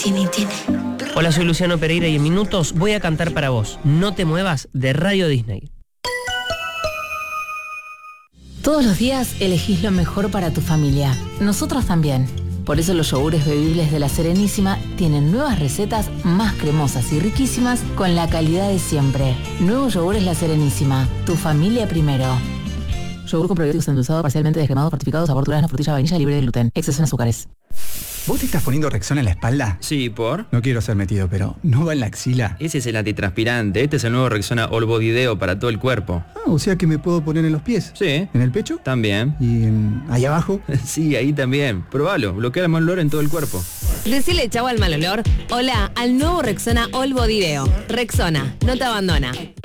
Hola, soy Luciano Pereira y en minutos voy a cantar para vos. No te muevas, de Radio Disney. Todos los días elegís lo mejor para tu familia. Nosotros también. Por eso los yogures bebibles de La Serenísima tienen nuevas recetas más cremosas y riquísimas con la calidad de siempre. Nuevos yogures La Serenísima. Tu familia primero. Yogur con probióticos endulzado, parcialmente descremado, fortificado, sabor durazno, frutilla, vainilla, libre de gluten. Exceso en azúcares. ¿Vos te estás poniendo Rexona en la espalda? Sí, ¿por? No quiero ser metido, pero ¿no va en la axila? Ese es el antitranspirante. Este es el nuevo Rexona All Body Deo para todo el cuerpo. Ah, o sea que me puedo poner en los pies. Sí. ¿En el pecho? También. ¿Y ahí abajo? Sí, ahí también. Probalo. Bloquea el mal olor en todo el cuerpo. Decile chau al mal olor. Hola al nuevo Rexona All Body Deo. Rexona, no te abandona.